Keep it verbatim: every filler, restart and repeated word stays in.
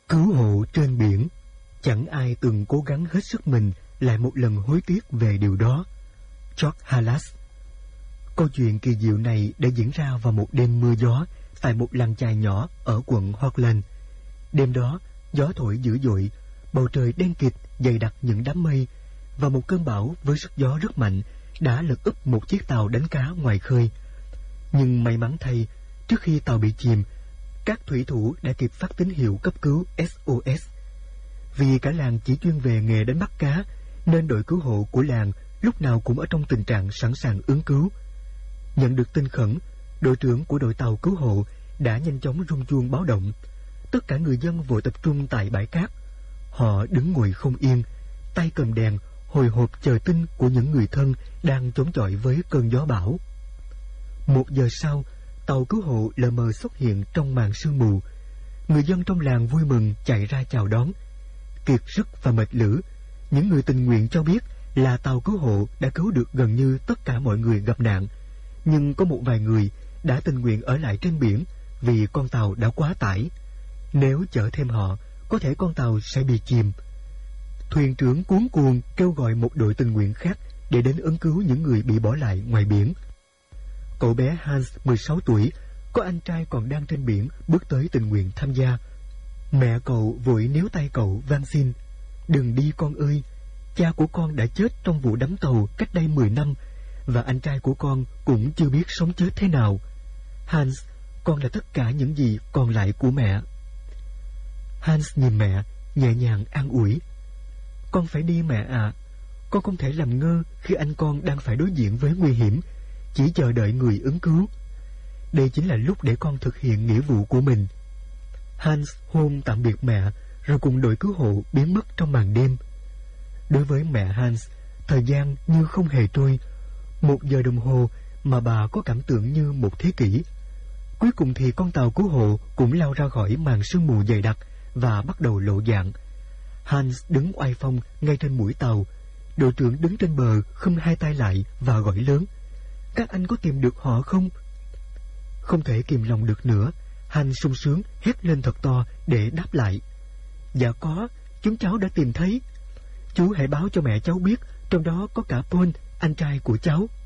Cứu hộ trên biển, chẳng ai từng cố gắng hết sức mình lại một lần hối tiếc về điều đó. George Halas. Câu chuyện kỳ diệu này đã diễn ra vào một đêm mưa gió tại một làng chài nhỏ ở quận Portland. Đêm đó, gió thổi dữ dội, bầu trời đen kịt dày đặc những đám mây, và một cơn bão với sức gió rất mạnh đã lật úp một chiếc tàu đánh cá ngoài khơi. Nhưng may mắn thay, trước khi tàu bị chìm, các thủy thủ đã kịp phát tín hiệu cấp cứu ét o ét. Vì cả làng chỉ chuyên về nghề đánh bắt cá, nên đội cứu hộ của làng lúc nào cũng ở trong tình trạng sẵn sàng ứng cứu. Nhận được tin khẩn, đội trưởng của đội tàu cứu hộ đã nhanh chóng rung chuông báo động. Tất cả người dân vội tập trung tại bãi cát. Họ đứng ngồi không yên, tay cầm đèn, hồi hộp chờ tin của những người thân đang chống chọi với cơn gió bão. Một giờ sau, tàu cứu hộ lờ mờ xuất hiện trong màn sương mù. Người dân trong làng vui mừng chạy ra chào đón. Kiệt sức và mệt lử, những người tình nguyện cho biết là tàu cứu hộ đã cứu được gần như tất cả mọi người gặp nạn, nhưng có một vài người đã tình nguyện ở lại trên biển vì con tàu đã quá tải. Nếu chở thêm họ, có thể con tàu sẽ bị chìm. Thuyền trưởng cuống cuồng kêu gọi một đội tình nguyện khác để đến ứng cứu những người bị bỏ lại ngoài biển. Cậu bé Hans, mười sáu tuổi, có anh trai còn đang trên biển, bước tới tình nguyện tham gia. Mẹ cậu vội níu tay cậu van xin: "Đừng đi con ơi, cha của con đã chết trong vụ đắm tàu cách đây mười năm, và anh trai của con cũng chưa biết sống chết thế nào. Hans, con là tất cả những gì còn lại của mẹ." Hans nhìn mẹ, nhẹ nhàng an ủi: "Con phải đi mẹ ạ. Con không thể làm ngơ khi anh con đang phải đối diện với nguy hiểm, chỉ chờ đợi người ứng cứu. Đây chính là lúc để con thực hiện nghĩa vụ của mình." Hans hôn tạm biệt mẹ, rồi cùng đội cứu hộ biến mất trong màn đêm. Đối với mẹ Hans, thời gian như không hề trôi. Một giờ đồng hồ mà bà có cảm tưởng như một thế kỷ. Cuối cùng thì con tàu cứu hộ cũng lao ra khỏi màn sương mù dày đặc và bắt đầu lộ dạng. Hans đứng oai phong ngay trên mũi tàu. Đội trưởng đứng trên bờ khum hai tay lại và gọi lớn: "Các anh có tìm được họ không?" Không thể kìm lòng được nữa, Hans sung sướng hét lên thật to để đáp lại: "Dạ có, chúng cháu đã tìm thấy. Chú hãy báo cho mẹ cháu biết, trong đó có cả Paul, anh trai của cháu."